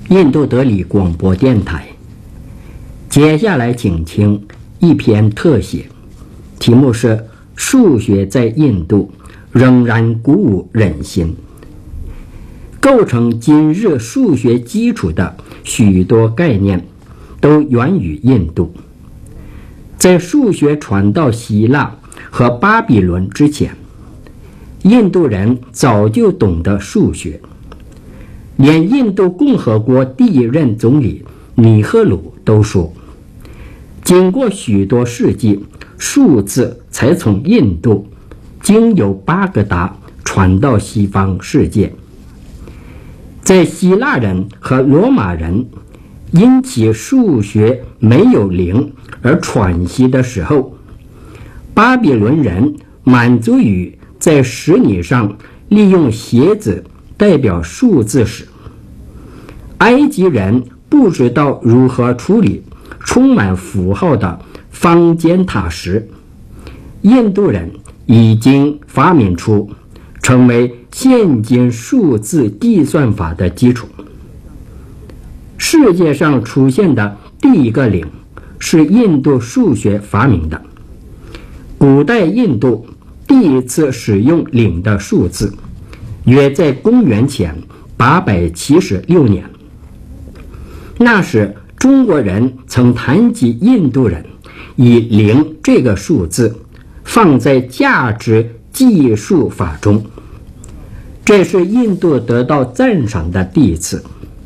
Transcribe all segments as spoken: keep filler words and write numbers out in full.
印度德里广播电台。接下来请听一篇特写，题目是“数学在印度仍然鼓舞人心”。构成今日数学基础的许多概念都源于印度。在数学传到希腊和巴比伦之前，印度人早就懂得数学。连印度共和国第一任总理尼赫鲁都说，经过许多世纪，数字才从印度经由巴格达传到西方世界。在希腊人和罗马人因其数学没有零而喘息的时候，巴比伦人满足于在石泥上利用鞋子代表数字时，埃及人不知道如何处理充满符号的方尖塔时，印度人已经发明出成为现今数字计算法的基础。世界上出现的第一个零是印度数学发明的。古代印度第一次使用零的数字，约在公元前八百七十六年。那时中国人曾谈及印度人以零这个数字放在价值计数法中，这是印度得到赞赏的第一次。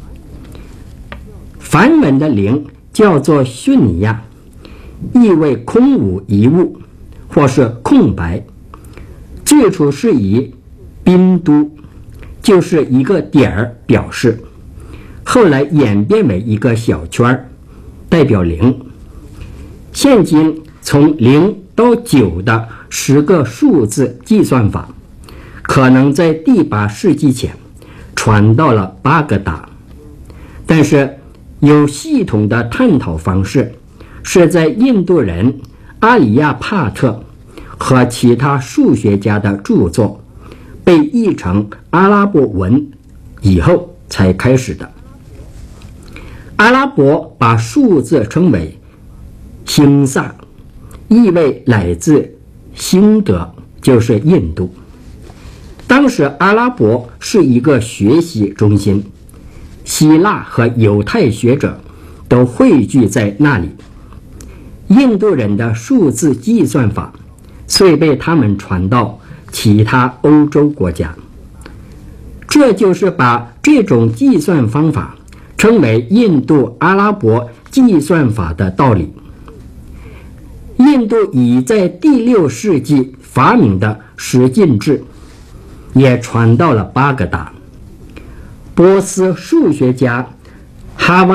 梵文的零叫做逊尼亚，意为空无一物或是空白，最初是以宾都，就是一个点儿表示，后来演变为一个小圈，代表零。现今从零到九的十个数字计算法，可能在第八世纪前传到了巴格达，但是有系统的探讨方式是在印度人阿里亚帕特和其他数学家的著作被译成阿拉伯文以后才开始的。阿拉伯把数字称为星萨，意味来自星德，就是印度。当时阿拉伯是一个学习中心，希腊和犹太学者都汇聚在那里。印度人的数字计算法遂被他们传到其他欧洲国家，这就是把这种计算方法称为印度阿拉伯计算法的道理。印度已在第六世纪发明的十进制也传到了巴格达。波斯数学家哈瓦